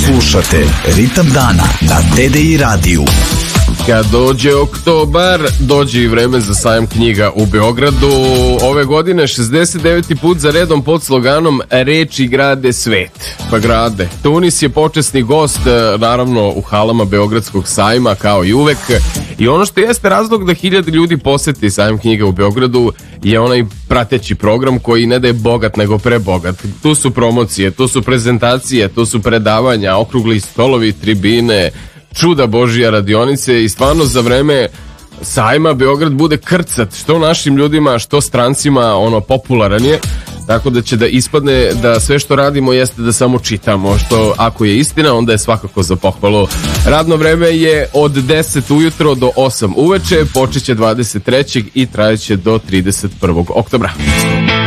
Slušate Ritam dana na TDI radiju. Kad dođe oktobar, dođe i vreme za sajam knjiga u Beogradu. Ove godine 69. put za redom pod sloganom Reči grade svet. Pa grade. Tunis je počasni gost, naravno u halama Beogradskog sajma, kao i uvek. I ono što jeste razlog da 1000 ljudi poseti sajam knjiga u Beogradu je onaj prateći program koji ne da je bogat nego prebogat. Tu su promocije, tu su prezentacije, tu su predavanja, okrugli stolovi, tribine, čuda Božija, radionice i stvarno za vreme sajma Beograd bude krcat, što našim ljudima, što strancima, popularan je, tako da će da ispadne da sve što radimo jeste da samo čitamo, što ako je istina onda je svakako za pohvalu. Radno vreme je od 10 ujutro do 8 uveče, počeće 23. i trajeće do 31. oktobra.